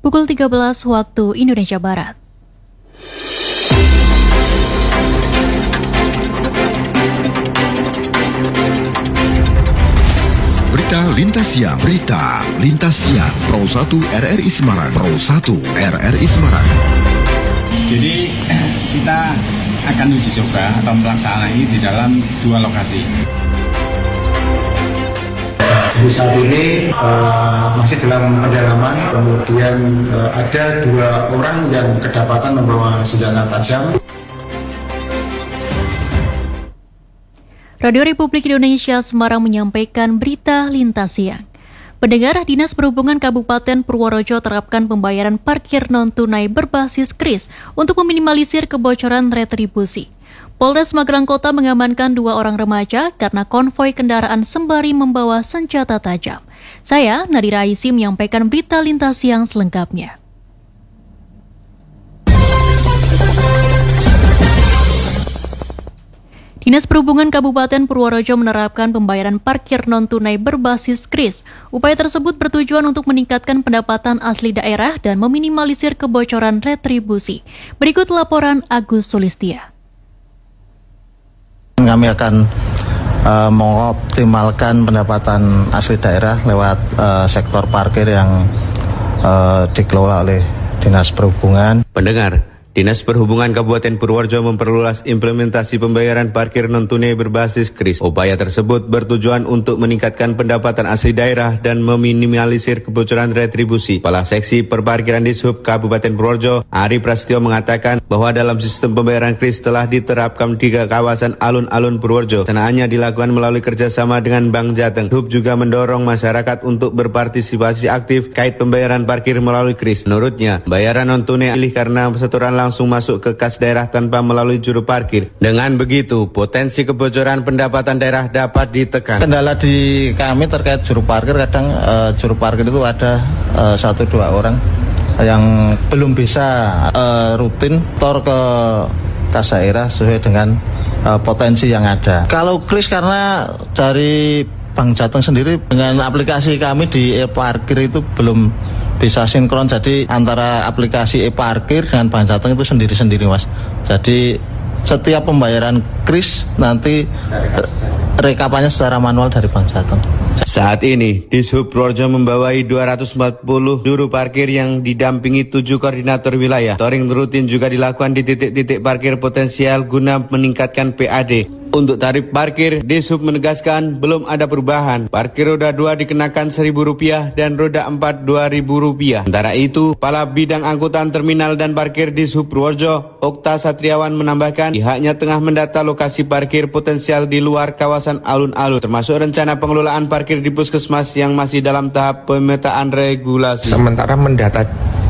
Pukul 13 waktu Indonesia Barat. Berita Lintas Siang. Berita Lintas Siang. Pro 1 RRI Semarang. Pro 1 RRI Semarang. Jadi kita akan uji coba atau pelaksanaan ini di dalam 2 lokasi. Saat ini masih dalam pendalaman, kemudian ada 2 orang yang kedapatan membawa senjata tajam. Radio Republik Indonesia Semarang menyampaikan berita Lintas Siang. Pendengar, Dinas Perhubungan Kabupaten Purworejo terapkan pembayaran parkir non-tunai berbasis KRIS untuk meminimalisir kebocoran retribusi. Polres Magelang Kota mengamankan 2 orang remaja karena konvoi kendaraan sembari membawa senjata tajam. Saya, Nadira Aisy, menyampaikan berita Lintas Siang selengkapnya. Dinas Perhubungan Kabupaten Purworejo menerapkan pembayaran parkir non-tunai berbasis KRIS. Upaya tersebut bertujuan untuk meningkatkan pendapatan asli daerah dan meminimalisir kebocoran retribusi. Berikut laporan Agus Sulistia. Kami akan mengoptimalkan pendapatan asli daerah lewat sektor parkir yang dikelola oleh Dinas Perhubungan. Pendengar, Dinas Perhubungan Kabupaten Purworejo memperluas implementasi pembayaran parkir non-tunai berbasis KRIS. Upaya tersebut bertujuan untuk meningkatkan pendapatan asli daerah dan meminimalisir kebocoran retribusi. Kepala Seksi Perparkiran Dishub Kabupaten Purworejo, Ari Prasetyo, mengatakan bahwa dalam sistem pembayaran KRIS telah diterapkan di kawasan alun-alun Purworejo. Pelaksanaannya dilakukan melalui kerjasama dengan Bank Jateng. Dishub juga mendorong masyarakat untuk berpartisipasi aktif kait pembayaran parkir melalui KRIS. Menurutnya, bayaran non-tunai pilih karena setoran langsung masuk ke kas daerah tanpa melalui juru parkir. Dengan begitu, potensi kebocoran pendapatan daerah dapat ditekan. Kendala di kami terkait juru parkir, kadang juru parkir itu ada 1-2 orang yang belum bisa rutin tor ke kas daerah sesuai dengan potensi yang ada. Kalau KRIS karena dari Bank Jateng sendiri dengan aplikasi kami di e-parkir itu belum bisa sinkron, jadi antara aplikasi e-parkir dengan Bank Jateng itu sendiri-sendiri, Mas. Jadi setiap pembayaran KRIS nanti rekapannya secara manual dari Bank Jateng. Saat ini, Dishub Purworejo membawai 240 juru parkir yang didampingi 7 koordinator wilayah. Touring rutin juga dilakukan di titik-titik parkir potensial guna meningkatkan PAD. Untuk tarif parkir, Dishub menegaskan belum ada perubahan. Parkir roda 2 dikenakan Rp1.000 dan roda 4 Rp2.000. Sementara itu, Kepala Bidang Angkutan Terminal dan Parkir Dishub Purworejo, Okta Satriawan, menambahkan pihaknya tengah mendata lokasi parkir potensial di luar kawasan alun-alun, termasuk rencana pengelolaan parkir di puskesmas yang masih dalam tahap pemetaan regulasi. Sementara mendata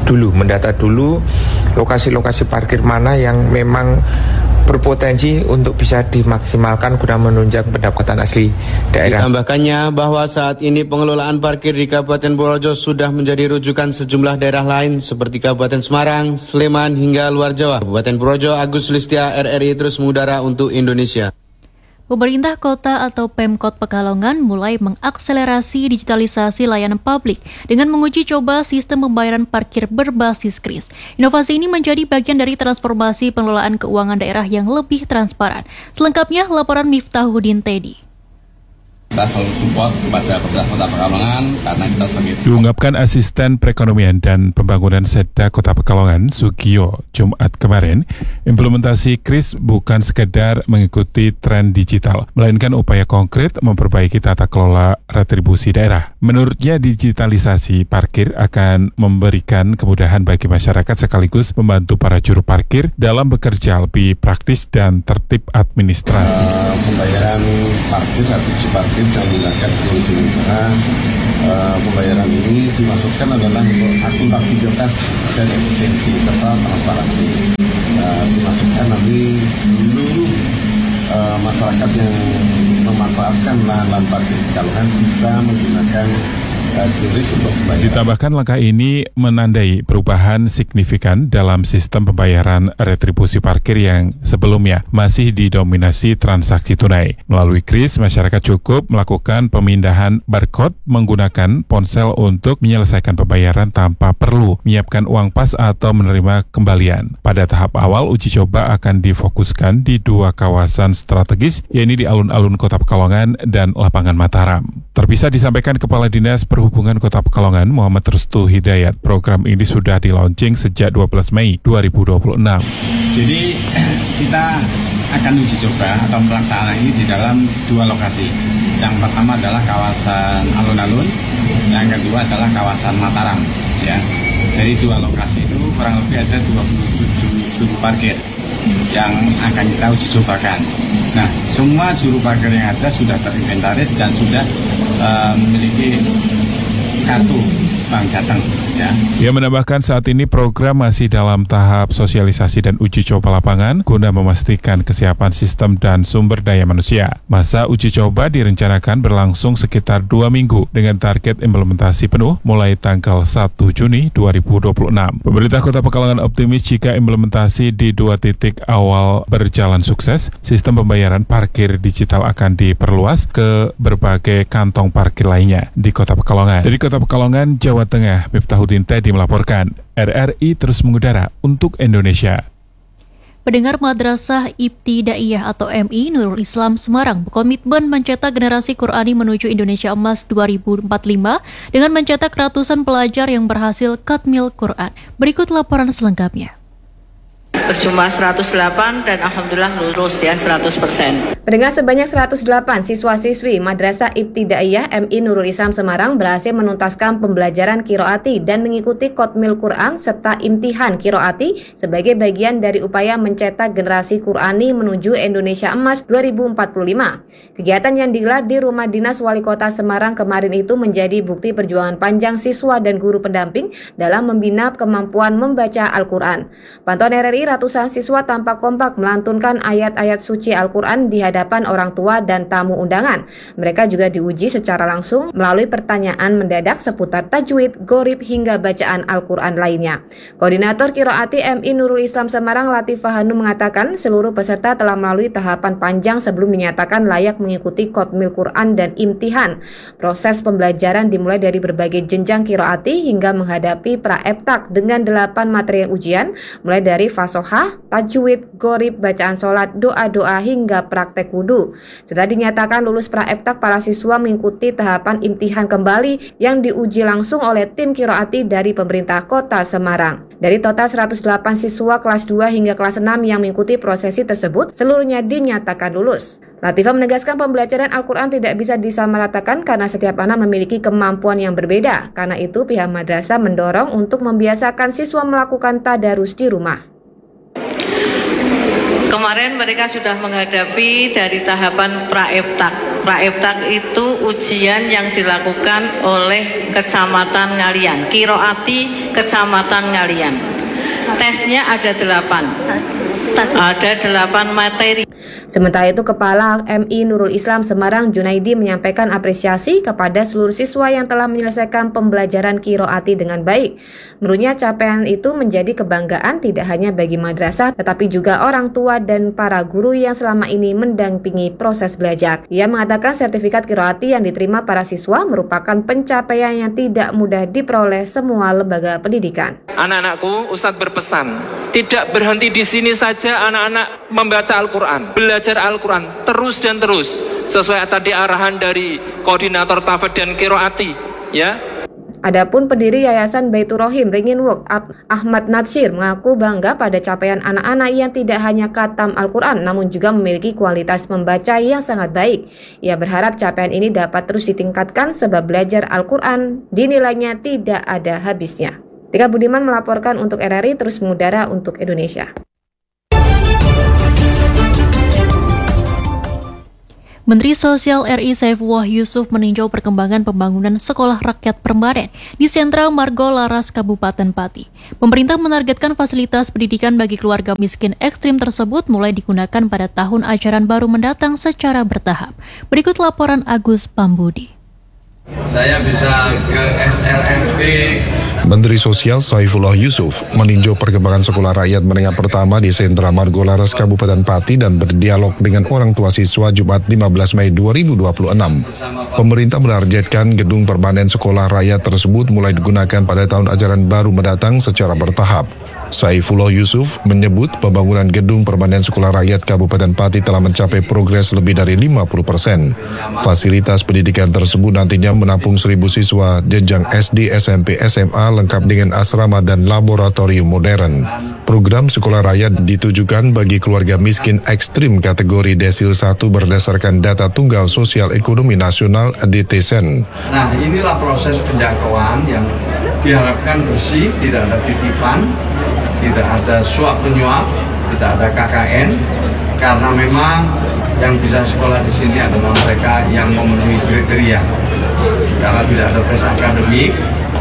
dulu lokasi-lokasi parkir mana yang memang berpotensi untuk bisa dimaksimalkan guna menunjang pendapatan asli daerah. Ditambahkannya bahwa saat ini pengelolaan parkir di Kabupaten Purworejo sudah menjadi rujukan sejumlah daerah lain seperti Kabupaten Semarang, Sleman hingga luar Jawa. Kabupaten Purworejo, Agus Sulistia, RRI terus mengudara untuk Indonesia. Pemerintah Kota atau Pemkot Pekalongan mulai mengakselerasi digitalisasi layanan publik dengan menguji coba sistem pembayaran parkir berbasis KRIS. Inovasi ini menjadi bagian dari transformasi pengelolaan keuangan daerah yang lebih transparan. Selengkapnya laporan Miftahudin Teddy. Kita selalu support kepada pemerintah Kota Pekalongan karena kita sebagai diungkapkan Asisten Perekonomian dan Pembangunan Setda Kota Pekalongan, Sugiyo, Jumat kemarin. Implementasi KRIS bukan sekedar mengikuti tren digital, melainkan upaya konkret memperbaiki tata kelola retribusi daerah. Menurutnya, digitalisasi parkir akan memberikan kemudahan bagi masyarakat sekaligus membantu para juru parkir dalam bekerja lebih praktis dan tertib administrasi. Pembayaran parkir atau parkir dan menggunakan teknologi negara. Pembayaran ini dimasukkan adalah untuk akuntabilitas dan efisiensi serta transparansi. Dimasukkan nanti seluruh masyarakat yang memanfaatkan lahan parkir Pekalongan bisa menggunakan turis untuk pembayaran. Ditambahkan langkah ini menandai perubahan signifikan dalam sistem pembayaran retribusi parkir yang sebelumnya masih didominasi transaksi tunai. Melalui KRIS, masyarakat cukup melakukan pemindahan barcode menggunakan ponsel untuk menyelesaikan pembayaran tanpa perlu menyiapkan uang pas atau menerima kembalian. Pada tahap awal, uji coba akan difokuskan di 2 kawasan strategis, yaitu di alun-alun Kota Pekalongan dan Lapangan Mataram. Terpisah disampaikan Kepala Dinas Perhubungan Kota Pekalongan, Muhammad Restu Hidayat. Program ini sudah di-launching sejak 12 Mei 2026. Jadi kita akan uji coba atau pelaksanaan ini di dalam 2 lokasi. Yang pertama adalah kawasan alun-alun, yang kedua adalah kawasan Mataram. Ya, dari 2 lokasi itu kurang lebih ada 27 juru parkir yang akan kita uji cobakan. Nah, semua juru parkir yang ada sudah terinventaris dan sudah memiliki kartu bank jateng. Ya. Ia menambahkan saat ini program masih dalam tahap sosialisasi dan uji coba lapangan guna memastikan kesiapan sistem dan sumber daya manusia. Masa uji coba direncanakan berlangsung sekitar 2 minggu dengan target implementasi penuh mulai tanggal 1 Juni 2026. Pemerintah Kota Pekalongan optimis jika implementasi di 2 titik awal berjalan sukses, sistem pembayaran parkir digital akan diperluas ke berbagai kantong parkir lainnya di Kota Pekalongan. Dari Kota Pekalongan, Jawa Tengah, Miftahudin Teddy melaporkan. RRI terus mengudara untuk Indonesia. Pendengar Madrasah Ibtidaiyah atau MI Nurul Islam Semarang berkomitmen mencetak generasi Qurani menuju Indonesia Emas 2045 dengan mencetak ratusan pelajar yang berhasil khatmil Quran. Berikut laporan selengkapnya. Berjumlah 108 dan alhamdulillah lulus ya 100%. Pendengar, sebanyak 108 siswa-siswi Madrasah Ibtidaiyah MI Nurul Islam Semarang berhasil menuntaskan pembelajaran qiraati dan mengikuti khatmil Quran serta imtihan qiraati sebagai bagian dari upaya mencetak generasi Qurani menuju Indonesia Emas 2045. Kegiatan yang digelar di Rumah Dinas Wali Kota Semarang kemarin itu menjadi bukti perjuangan panjang siswa dan guru pendamping dalam membina kemampuan membaca Al-Quran. Pantauan RRI, ratusan siswa tampak kompak melantunkan ayat-ayat suci Al-Quran di hadapan orang tua dan tamu undangan. Mereka juga diuji secara langsung melalui pertanyaan mendadak seputar tajwid, gharib hingga bacaan Al-Quran lainnya. Koordinator Qiraati MI Nurul Islam Semarang Latifah Hanum mengatakan seluruh peserta telah melalui tahapan panjang sebelum dinyatakan layak mengikuti khatmil Quran dan imtihan. Proses pembelajaran dimulai dari berbagai jenjang qiraati hingga menghadapi pra-eptak dengan 8 materi ujian, mulai dari fasohah, tajwid, gharib, bacaan sholat, doa-doa hingga praktek wudhu. Setelah dinyatakan lulus pra-eptak, para siswa mengikuti tahapan imtihan kembali yang diuji langsung oleh tim qiraati dari pemerintah Kota Semarang. Dari total 108 siswa kelas 2 hingga kelas 6 yang mengikuti prosesi tersebut, seluruhnya dinyatakan lulus. Latifah menegaskan pembelajaran Al-Quran tidak bisa disamaratakan karena setiap anak memiliki kemampuan yang berbeda. Karena itu pihak madrasah mendorong untuk membiasakan siswa melakukan tadarus di rumah. Kemarin mereka sudah menghadapi dari tahapan pra-eptak. Pra-eptak itu ujian yang dilakukan oleh Kecamatan Ngalian, Qiraati Kecamatan Ngalian. Tesnya ada 8 materi. Sementara itu, Kepala MI Nurul Islam Semarang Junaidi menyampaikan apresiasi kepada seluruh siswa yang telah menyelesaikan pembelajaran qiraati dengan baik. Menurutnya capaian itu menjadi kebanggaan tidak hanya bagi madrasah tetapi juga orang tua dan para guru yang selama ini mendampingi proses belajar. Ia mengatakan sertifikat qiraati yang diterima para siswa merupakan pencapaian yang tidak mudah diperoleh semua lembaga pendidikan. Anak-anakku, Ustadz berpesan, tidak berhenti di sini saja anak-anak membaca Al-Quran, belajar Al-Quran terus dan terus sesuai tadi arahan dari koordinator Tafidz dan Qiraati, ya. Adapun pendiri Yayasan Baitur Rohim Ringin Work Ahmad Natsir mengaku bangga pada capaian anak-anak yang tidak hanya khatam Al-Quran namun juga memiliki kualitas membaca yang sangat baik. Ia berharap capaian ini dapat terus ditingkatkan sebab belajar Al-Quran dinilainya tidak ada habisnya. Tika Budiman melaporkan untuk RRI terus mengudara untuk Indonesia. Menteri Sosial RI Saifullah Yusuf meninjau perkembangan pembangunan sekolah rakyat permanen di sentra Margo Laras Kabupaten Pati. Pemerintah menargetkan fasilitas pendidikan bagi keluarga miskin ekstrim tersebut mulai digunakan pada tahun ajaran baru mendatang secara bertahap. Berikut laporan Agus Pambudi. Saya bisa ke SRMP. Menteri Sosial Saifullah Yusuf meninjau perkembangan sekolah rakyat menengah pertama di Sentra Margolaras Kabupaten Pati dan berdialog dengan orang tua siswa Jumat 15 Mei 2026. Pemerintah menargetkan gedung permanen sekolah rakyat tersebut mulai digunakan pada tahun ajaran baru mendatang secara bertahap. Saifullah Yusuf menyebut pembangunan gedung permanen sekolah rakyat Kabupaten Pati telah mencapai progres lebih dari 50%. Fasilitas pendidikan tersebut nantinya menampung 1.000 siswa jenjang SD, SMP, SMA lengkap dengan asrama dan laboratorium modern. Program sekolah rakyat ditujukan bagi keluarga miskin ekstrim kategori desil 1 berdasarkan data Tunggal Sosial Ekonomi Nasional DTSEN. Nah, inilah proses penjangkauan yang diharapkan bersih, tidak ada titipan, tidak ada suap penyuap, tidak ada KKN, karena memang yang bisa sekolah di sini adalah mereka yang memenuhi kriteria. Karena tidak ada tes akademik.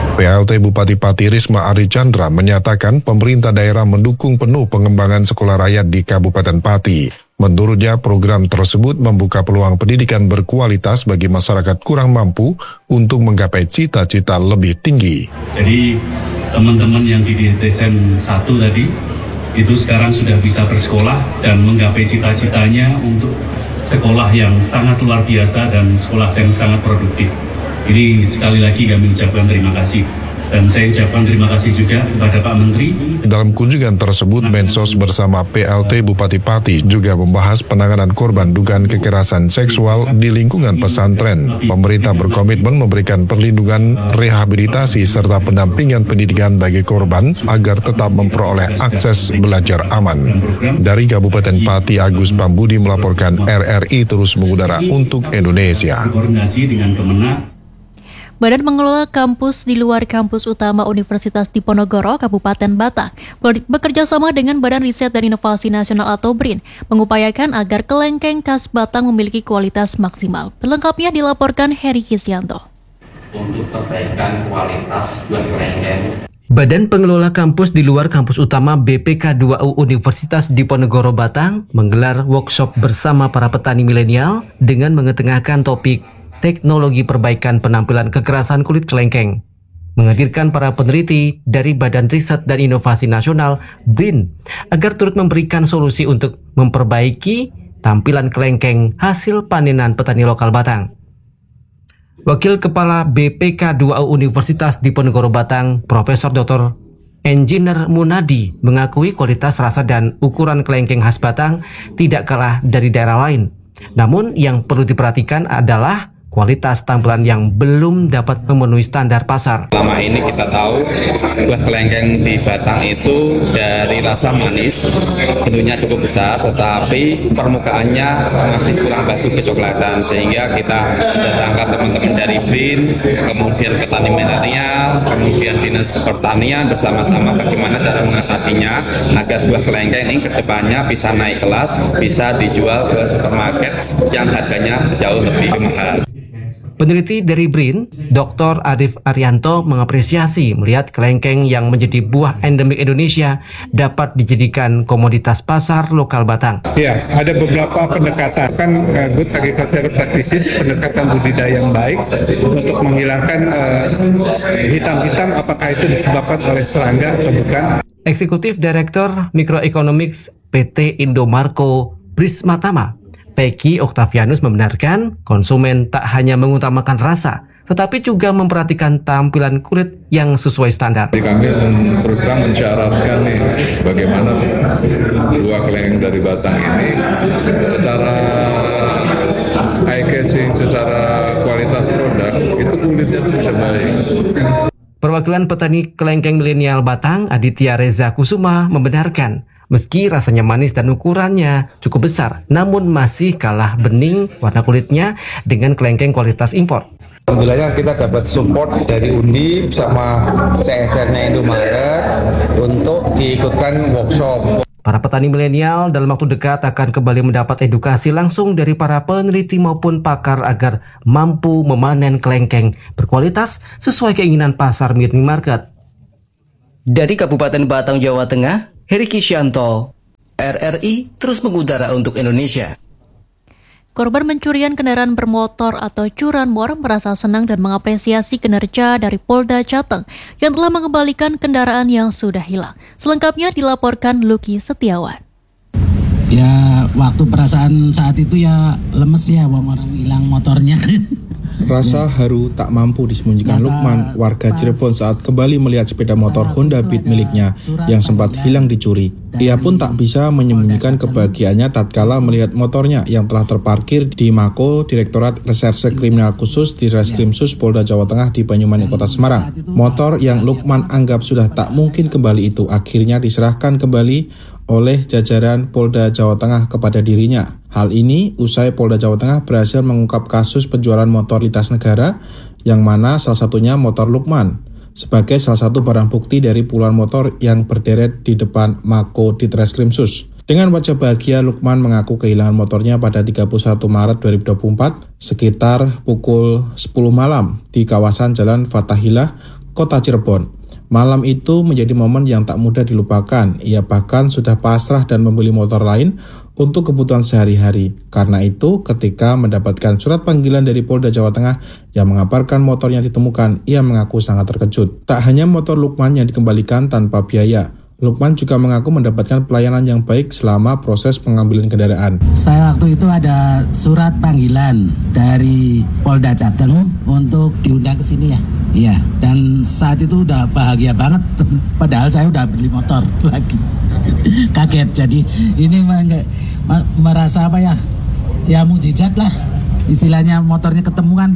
PLT Bupati Pati Risma Ari Chandra menyatakan pemerintah daerah mendukung penuh pengembangan sekolah rakyat di Kabupaten Pati. Menurutnya, program tersebut membuka peluang pendidikan berkualitas bagi masyarakat kurang mampu untuk menggapai cita-cita lebih tinggi. Jadi teman-teman yang di DTSEN 1 tadi itu sekarang sudah bisa bersekolah dan menggapai cita-citanya untuk sekolah yang sangat luar biasa dan sekolah yang sangat produktif. Ini sekali lagi kami ucapkan terima kasih. Dan saya ucapkan terima kasih juga kepada Pak Menteri. Dalam kunjungan tersebut, Mensos bersama PLT Bupati Pati juga membahas penanganan korban dugaan kekerasan seksual di lingkungan pesantren. Pemerintah berkomitmen memberikan perlindungan, rehabilitasi, serta pendampingan pendidikan bagi korban agar tetap memperoleh akses belajar aman. Dari Kabupaten Pati, Agus Pambudi melaporkan RRI terus mengudara untuk Indonesia. Koordinasi dengan Kemenak. Badan Pengelola Kampus di luar kampus utama Universitas Diponegoro, Kabupaten Batang, bekerja sama dengan Badan Riset dan Inovasi Nasional atau BRIN, mengupayakan agar kelengkeng khas Batang memiliki kualitas maksimal. Pelengkapnya dilaporkan Heri Kisyanto. Untuk perbaikan kualitas buat kelengkeng. Badan Pengelola Kampus di luar kampus utama BPK2U Universitas Diponegoro Batang menggelar workshop bersama para petani milenial dengan mengetengahkan topik teknologi perbaikan penampilan kekerasan kulit kelengkeng, menghadirkan para peneliti dari Badan Riset dan Inovasi Nasional BRIN agar turut memberikan solusi untuk memperbaiki tampilan kelengkeng hasil panenan petani lokal Batang. Wakil Kepala BPK2U Universitas Diponegoro Batang, Profesor Dr. Engineer Munadi mengakui kualitas rasa dan ukuran kelengkeng khas Batang tidak kalah dari daerah lain. Namun yang perlu diperhatikan adalah kualitas tampilan yang belum dapat memenuhi standar pasar. Selama ini kita tahu buah kelengkeng di Batang itu dari rasa manis, bentuknya cukup besar, tetapi permukaannya masih kurang bagus kecoklatan, sehingga kita datangkan teman-teman dari BRIN, kemudian petani milenial, kemudian Dinas Pertanian bersama-sama bagaimana cara mengatasinya agar buah kelengkeng ini kedepannya bisa naik kelas, bisa dijual ke supermarket yang harganya jauh lebih mahal. Peneliti dari BRIN, Dr. Arif Arianto mengapresiasi melihat kelengkeng yang menjadi buah endemik Indonesia dapat dijadikan komoditas pasar lokal Batang. Ya, ada beberapa pendekatan, kan good agricultural practices, pendekatan budidaya yang baik untuk menghilangkan hitam-hitam apakah itu disebabkan oleh serangga atau bukan. Eksekutif Direktur Microeconomics PT Indomarko Prismatama, Peggy Octavianus membenarkan konsumen tak hanya mengutamakan rasa, tetapi juga memperhatikan tampilan kulit yang sesuai standar. Kami terus terang mensyaratkan nih bagaimana buah kelengkeng dari Batang ini secara eye catching, secara kualitas produk itu kulitnya tuh bisa baik. Perwakilan petani kelengkeng milenial Batang, Aditya Reza Kusuma, membenarkan meski rasanya manis dan ukurannya cukup besar, namun masih kalah bening warna kulitnya dengan kelengkeng kualitas impor. Alhamdulillah kita dapat support dari Undi sama CSR-nya Indomaret untuk diikutkan workshop. Para petani milenial dalam waktu dekat akan kembali mendapat edukasi langsung dari para peneliti maupun pakar agar mampu memanen kelengkeng berkualitas sesuai keinginan pasar mini market. Dari Kabupaten Batang, Jawa Tengah, Heri Kisyanto, RRI terus mengudara untuk Indonesia. Korban pencurian kendaraan bermotor atau curanmor merasa senang dan mengapresiasi kinerja dari Polda Jateng yang telah mengembalikan kendaraan yang sudah hilang. Selengkapnya dilaporkan Lucky Setiawan. Ya, waktu perasaan saat itu ya lemes ya, orang hilang motornya. Rasa haru tak mampu disembunyikan Lukman, warga Cirebon saat kembali melihat sepeda motor Honda Beat miliknya yang sempat hilang dicuri. Ia pun tak bisa menyembunyikan kebahagiaannya tatkala melihat motornya yang telah terparkir di Mako Direktorat Reserse Kriminal Khusus di Reskrimsus Polda Jawa Tengah di Banyumanik, Kota Semarang. Motor yang Lukman anggap sudah tak mungkin kembali itu akhirnya diserahkan kembali oleh jajaran Polda Jawa Tengah kepada dirinya. Hal ini usai Polda Jawa Tengah berhasil mengungkap kasus penjualan motor lintas negara yang mana salah satunya motor Lukman sebagai salah satu barang bukti dari puluhan motor yang berderet di depan Mako Ditreskrimsus. Dengan wajah bahagia, Lukman mengaku kehilangan motornya pada 31 Maret 2024 sekitar pukul 10 malam di kawasan Jalan Fatahillah, Kota Cirebon. Malam itu menjadi momen yang tak mudah dilupakan. Ia bahkan sudah pasrah dan membeli motor lain untuk kebutuhan sehari-hari. Karena itu, ketika mendapatkan surat panggilan dari Polda Jawa Tengah yang mengabarkan motornya ditemukan, ia mengaku sangat terkejut. Tak hanya motor Lukman yang dikembalikan tanpa biaya, Lukman juga mengaku mendapatkan pelayanan yang baik selama proses pengambilan kendaraan. Saya waktu itu ada surat panggilan dari Polda Jateng untuk diundang ke sini ya. Iya, dan saat itu udah bahagia banget, padahal saya udah beli motor lagi. Kaget, jadi ini merasa apa ya, ya mujizat lah. Istilahnya motornya ketemu kan,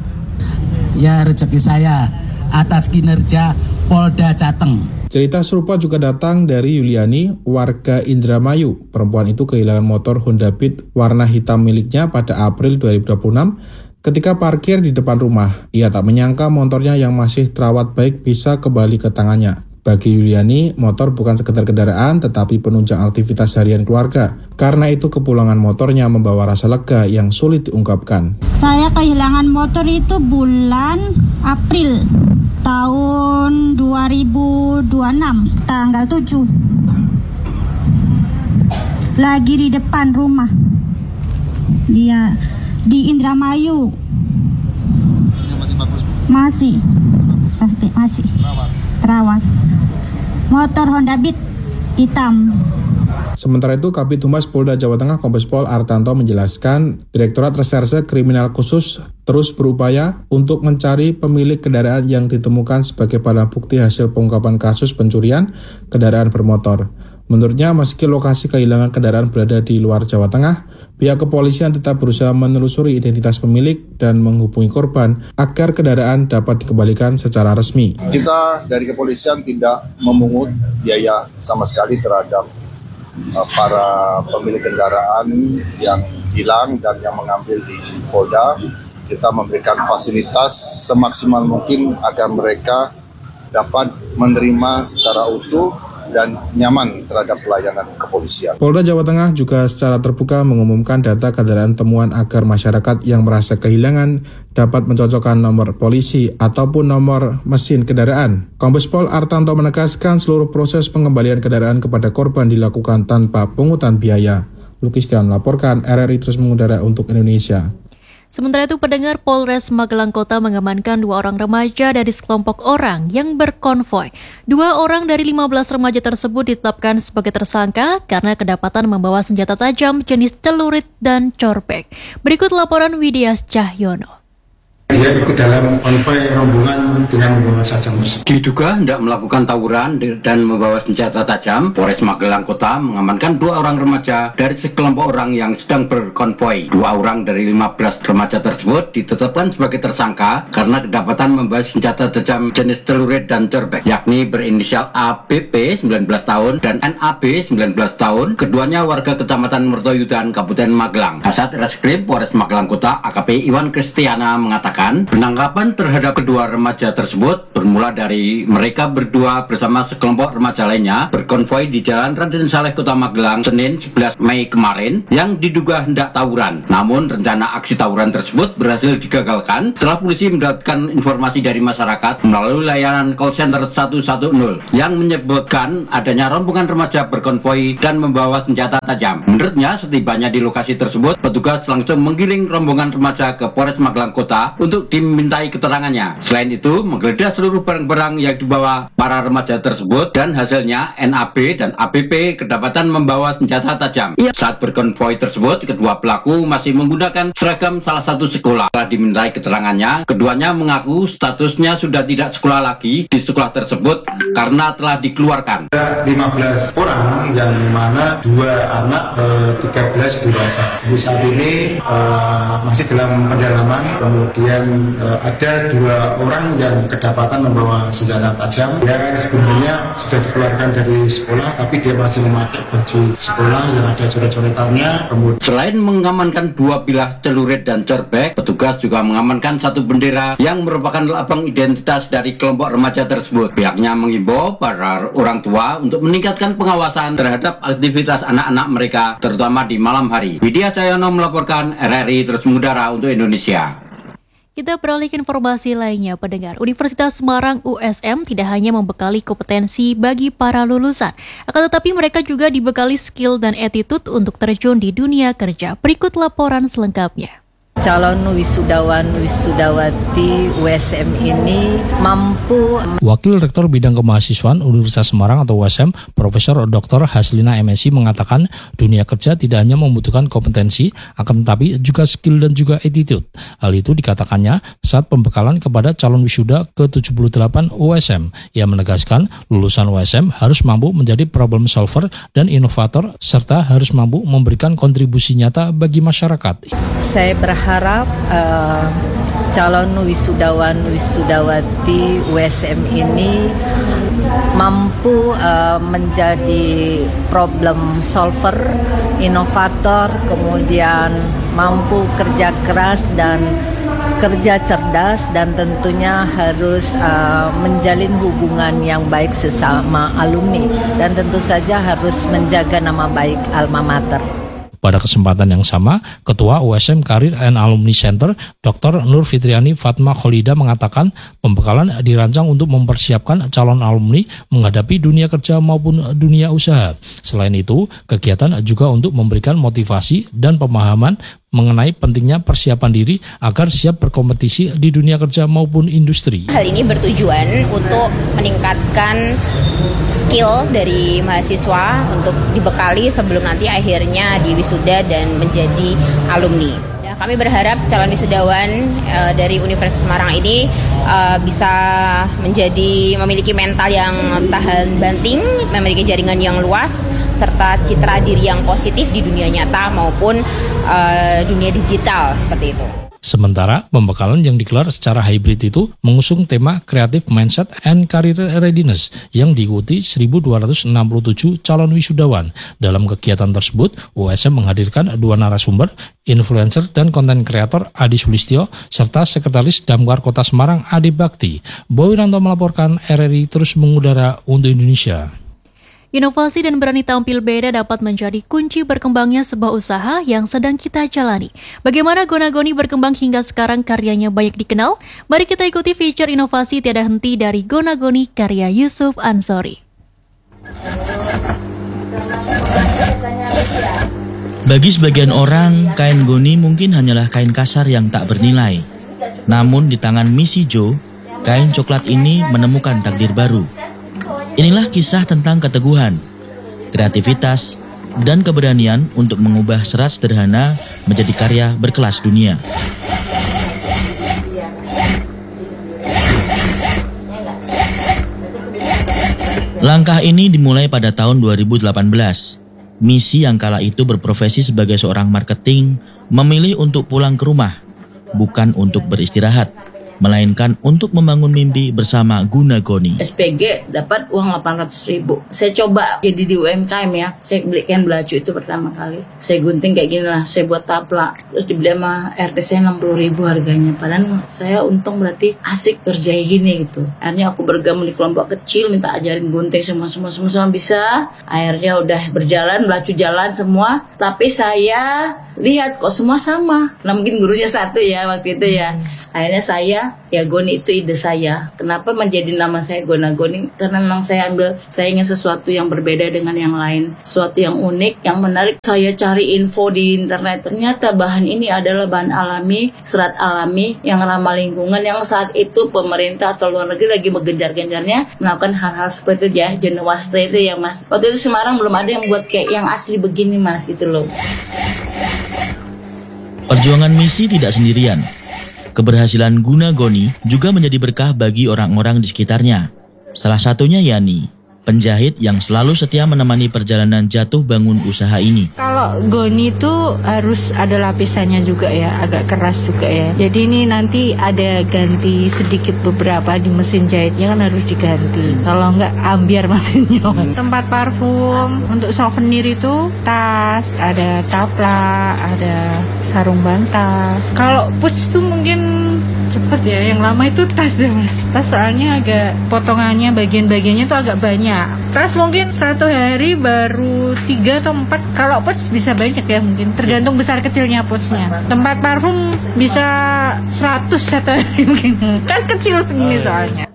ya rezeki saya atas kinerja Polda Jateng. Cerita serupa juga datang dari Yuliani, warga Indramayu. Perempuan itu kehilangan motor Honda Beat warna hitam miliknya pada April 2026 ketika parkir di depan rumah. Ia tak menyangka motornya yang masih terawat baik bisa kembali ke tangannya. Bagi Yuliani, motor bukan sekedar kendaraan tetapi penunjang aktivitas harian keluarga. Karena itu kepulangan motornya membawa rasa lega yang sulit diungkapkan. Saya kehilangan motor itu bulan April tahun 2026 tanggal 7. Lagi di depan rumah. Dia di Indramayu. Masih terawat. Motor Honda Beat hitam. Sementara itu, Kabid Humas Polda Jawa Tengah Kombes Pol Artanto menjelaskan, Direktorat Reserse Kriminal Khusus terus berupaya untuk mencari pemilik kendaraan yang ditemukan sebagai barang bukti hasil pengungkapan kasus pencurian kendaraan bermotor. Menurutnya, meski lokasi kehilangan kendaraan berada di luar Jawa Tengah, pihak kepolisian tetap berusaha menelusuri identitas pemilik dan menghubungi korban agar kendaraan dapat dikembalikan secara resmi. Kita dari kepolisian tidak memungut biaya sama sekali terhadap para pemilik kendaraan yang hilang dan yang mengambil di Polda. Kita memberikan fasilitas semaksimal mungkin agar mereka dapat menerima secara utuh dan nyaman terhadap pelayanan kepolisian. Polda Jawa Tengah juga secara terbuka mengumumkan data kendaraan temuan agar masyarakat yang merasa kehilangan dapat mencocokkan nomor polisi ataupun nomor mesin kendaraan. Kombes Pol Artanto menegaskan seluruh proses pengembalian kendaraan kepada korban dilakukan tanpa pungutan biaya. Lucky Setiawan melaporkan, RRI terus mengudara untuk Indonesia. Sementara itu, pendengar Polres Magelang Kota mengamankan 2 orang remaja dari sekelompok orang yang berkonvoi. 2 orang dari 15 remaja tersebut ditetapkan sebagai tersangka karena kedapatan membawa senjata tajam jenis celurit dan corbek. Berikut laporan Widias Cahyono. Dia ikut dalam konvoi rombongan dengan membawa sajam tersebut. Diduga hendak melakukan tawuran dan membawa senjata tajam, Polres Magelang Kota mengamankan 2 orang remaja dari sekelompok orang yang sedang berkonvoi. 2 orang dari 15 remaja tersebut ditetapkan sebagai tersangka karena kedapatan membawa senjata tajam jenis celurit dan corbek, yakni berinisial ABP 19 tahun dan NAB 19 tahun. Keduanya warga Kecamatan Mertoyudan, Kabupaten Magelang. Kasat Reskrim Polres Magelang Kota AKP Iwan Kristiana mengatakan mengatakan penangkapan terhadap kedua remaja tersebut bermula dari mereka berdua bersama sekelompok remaja lainnya berkonvoi di Jalan Raden Saleh, Kota Magelang, Senin 11 Mei kemarin yang diduga hendak tawuran. Namun rencana aksi tawuran tersebut berhasil digagalkan setelah polisi mendapatkan informasi dari masyarakat melalui layanan call center 110 yang menyebutkan adanya rombongan remaja berkonvoi dan membawa senjata tajam. Menurutnya, setibanya di lokasi tersebut, petugas langsung menggiring rombongan remaja ke Polres Magelang Kota untuk dimintai keterangannya. Selain itu, menggeledah seluruh barang-barang yang dibawa para remaja tersebut dan hasilnya NAB dan ABP kedapatan membawa senjata tajam. Saat berkonvoi tersebut, kedua pelaku masih menggunakan seragam salah satu sekolah. Setelah dimintai keterangannya, keduanya mengaku statusnya sudah tidak sekolah lagi di sekolah tersebut karena telah dikeluarkan. 15 orang yang mana 2 anak 13 dewasa. Saat ini masih dalam pendalaman, kemudian ada 2 orang yang kedapatan membawa senjata tajam. Dia sebenarnya sudah dikeluarkan dari sekolah, tapi dia masih memakai baju sekolah yang ada coret-coretannya. Selain mengamankan 2 bilah celurit dan cerbek, petugas juga mengamankan 1 bendera yang merupakan lambang identitas dari kelompok remaja tersebut. Pihaknya mengimbau para orang tua untuk meningkatkan pengawasan terhadap aktivitas anak-anak mereka, terutama di malam hari. Widya Cahyono melaporkan, RRI terus mengudara untuk Indonesia. Kita beralih ke informasi lainnya, pendengar. Universitas Semarang USM tidak hanya membekali kompetensi bagi para lulusan, akan tetapi mereka juga dibekali skill dan attitude untuk terjun di dunia kerja. Berikut laporan selengkapnya. Calon wisudawan wisudawati USM ini mampu. Wakil Rektor Bidang Kemahasiswaan Universitas Semarang atau USM, Profesor Dr. Haslina MSI mengatakan dunia kerja tidak hanya membutuhkan kompetensi, akan tetapi juga skill dan juga attitude. Hal itu dikatakannya saat pembekalan kepada calon wisuda ke-78 USM. Ia menegaskan lulusan USM harus mampu menjadi problem solver dan inovator, serta harus mampu memberikan kontribusi nyata bagi masyarakat. Saya berharap calon wisudawan wisudawati USM ini mampu menjadi problem solver, inovator, kemudian mampu kerja keras dan kerja cerdas, dan tentunya harus menjalin hubungan yang baik sesama alumni, dan tentu saja harus menjaga nama baik alma mater. Pada kesempatan yang sama, Ketua USM Career and Alumni Center, Dr. Nur Fitriani Fatma Kholida mengatakan pembekalan dirancang untuk mempersiapkan calon alumni menghadapi dunia kerja maupun dunia usaha. Selain itu, kegiatan juga untuk memberikan motivasi dan pemahaman mengenai pentingnya persiapan diri agar siap berkompetisi di dunia kerja maupun industri. Hal ini bertujuan untuk meningkatkan skill dari mahasiswa untuk dibekali sebelum nanti akhirnya diwisuda dan menjadi alumni. Kami berharap calon wisudawan dari Universitas Semarang ini bisa memiliki mental yang tahan banting, memiliki jaringan yang luas, serta citra diri yang positif di dunia nyata maupun dunia digital seperti itu. Sementara pembekalan yang digelar secara hybrid itu mengusung tema Creative Mindset and Career Readiness yang diikuti 1.267 calon wisudawan. Dalam kegiatan tersebut, USM menghadirkan 2 narasumber, influencer dan konten kreator Adi Sulistyo, serta Sekretaris Damkar Kota Semarang Ade Bakti. Boy Ranto melaporkan, RRI terus mengudara untuk Indonesia. Inovasi dan berani tampil beda dapat menjadi kunci berkembangnya sebuah usaha yang sedang kita jalani. Bagaimana Gona-Goni berkembang hingga sekarang karyanya banyak dikenal? Mari kita ikuti feature inovasi tiada henti dari Gona-Goni karya Yusuf Ansori. Bagi sebagian orang, kain goni mungkin hanyalah kain kasar yang tak bernilai. Namun di tangan Missy Jo, kain coklat ini menemukan takdir baru. Inilah kisah tentang keteguhan, kreativitas, dan keberanian untuk mengubah serat sederhana menjadi karya berkelas dunia. Langkah ini dimulai pada tahun 2018. Missy yang kala itu berprofesi sebagai seorang marketing memilih untuk pulang ke rumah, bukan untuk beristirahat. melainkan untuk membangun mimpi bersama Guna Goni. SPG dapat uang 800.000. Saya coba jadi di UMKM ya. Saya beli kain belacu itu pertama kali. Saya gunting kayak gini lah. Saya buat taplak. Terus dibeli sama RT saya 60.000 harganya. Padahal saya untung berarti asik kerja gini gitu. Akhirnya aku bergabung di kelompok kecil, minta ajarin gunting semua bisa. Akhirnya udah berjalan, belacu jalan semua. Tapi saya lihat kok semua sama. Nah mungkin gurunya satu ya waktu itu ya. Akhirnya saya, ya Goni itu ide saya. Kenapa menjadi nama saya Guna Goni? Karena memang saya ingin sesuatu yang berbeda dengan yang lain. Sesuatu yang unik, yang menarik. Saya cari info di internet. Ternyata bahan ini adalah bahan alami, serat alami, yang ramah lingkungan. Yang saat itu pemerintah atau luar negeri lagi menggencar-gencarnya melakukan hal-hal seperti itu ya. Jenewaste itu ya Mas. Waktu itu Semarang belum ada yang buat kayak yang asli begini Mas gitu loh. Perjuangan misi tidak sendirian. Keberhasilan Guna Goni juga menjadi berkah bagi orang-orang di sekitarnya. Salah satunya Yani, penjahit yang selalu setia menemani perjalanan jatuh bangun usaha ini. Kalau Goni itu harus ada lapisannya juga ya, agak keras juga ya. Jadi ini nanti ada ganti sedikit beberapa di mesin jahitnya kan harus diganti. Kalau enggak ambiar mesinnya. Tempat parfum, untuk souvenir itu tas, ada taplak, ada sarung bantal. Kalau puts tuh mungkin cepet ya, yang lama itu tas ya Mas. Tas soalnya agak potongannya, bagian-bagiannya tuh agak banyak. Tas mungkin satu hari baru 3 atau 4. Kalau puts bisa banyak ya mungkin, tergantung besar kecilnya putsnya. Tempat parfum bisa 100 satu hari mungkin. Kan kecil segini soalnya.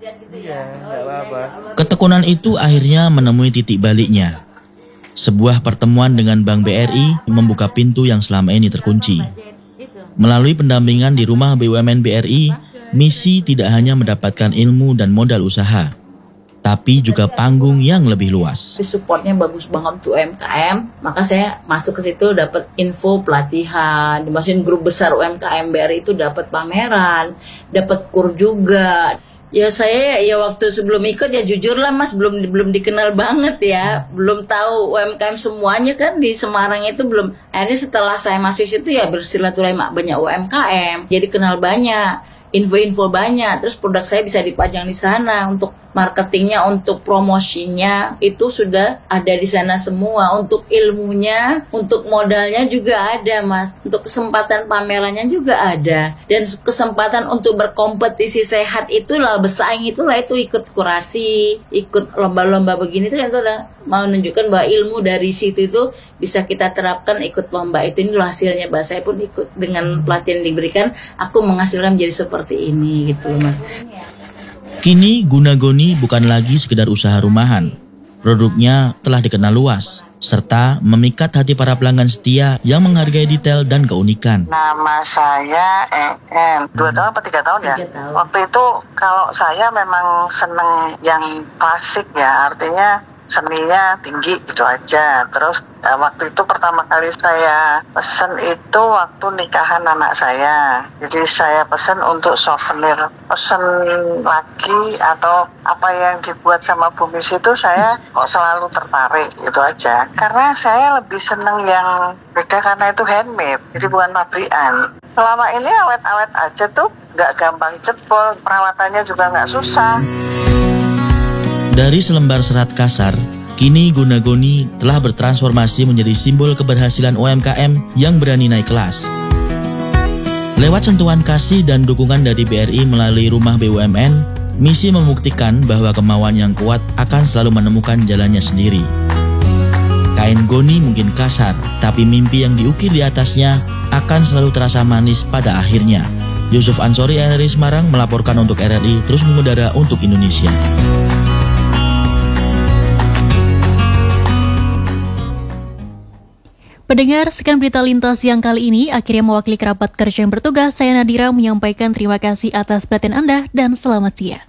Ketekunan itu akhirnya menemui titik baliknya. Sebuah pertemuan dengan Bank BRI membuka pintu yang selama ini terkunci. Melalui pendampingan di rumah BUMN BRI, misi tidak hanya mendapatkan ilmu dan modal usaha, tapi juga panggung yang lebih luas. Supportnya bagus banget untuk UMKM, maka saya masuk ke situ dapat info pelatihan, dimasukin grup besar UMKM BRI itu dapat pameran, dapat kur juga. Ya saya ya waktu sebelum ikut ya jujur lah Mas belum dikenal banget ya, belum tahu UMKM semuanya kan di Semarang itu belum. Akhirnya setelah saya masuk situ ya bersilaturahmi banyak UMKM, jadi kenal banyak, info-info banyak, terus produk saya bisa dipajang di sana. Untuk marketingnya, untuk promosinya itu sudah ada di sana semua. Untuk ilmunya, untuk modalnya juga ada Mas. Untuk kesempatan pamerannya juga ada. Dan kesempatan untuk berkompetisi sehat itulah, bersaing itulah, itu ikut kurasi, ikut lomba-lomba begini itu kan itu udah mau menunjukkan bahwa ilmu dari situ itu bisa kita terapkan ikut lomba itu. Ini loh hasilnya, Mbak. Saya pun ikut dengan pelatihan yang diberikan, aku menghasilkan menjadi seperti ini gitu Mas. Kini Guna Goni bukan lagi sekedar usaha rumahan. Produknya telah dikenal luas, serta memikat hati para pelanggan setia yang menghargai detail dan keunikan. Nama saya EN, 2 tahun atau 3 tahun ya? 3 tahun. Waktu itu kalau saya memang seneng yang klasik ya, artinya seninya tinggi gitu aja. Terus waktu itu pertama kali saya pesen itu waktu nikahan anak saya. Jadi saya pesen untuk souvenir, pesen lagi atau apa yang dibuat sama Bu Miss itu saya kok selalu tertarik gitu aja. Karena saya lebih seneng yang beda karena itu handmade, jadi bukan pabrikan. Selama ini awet-awet aja tuh, nggak gampang jebol, perawatannya juga nggak susah. Dari selembar serat kasar, kini Guna Goni telah bertransformasi menjadi simbol keberhasilan UMKM yang berani naik kelas. Lewat sentuhan kasih dan dukungan dari BRI melalui rumah BUMN, misi membuktikan bahwa kemauan yang kuat akan selalu menemukan jalannya sendiri. Kain Goni mungkin kasar, tapi mimpi yang diukir di atasnya akan selalu terasa manis pada akhirnya. Yusuf Ansori, RRI Semarang, melaporkan untuk RRI, terus mengudara untuk Indonesia. Pendengar, sekian berita lintas yang kali ini. Akhirnya mewakili kerabat kerja yang bertugas, saya Nadira menyampaikan terima kasih atas perhatian Anda dan selamat siang.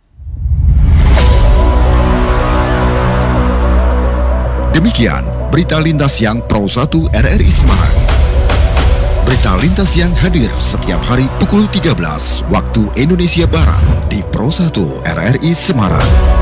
Demikian berita lintas siang Pro 1 RRI Semarang. Berita lintas siang hadir setiap hari pukul 13 waktu Indonesia Barat di Pro 1 RRI Semarang.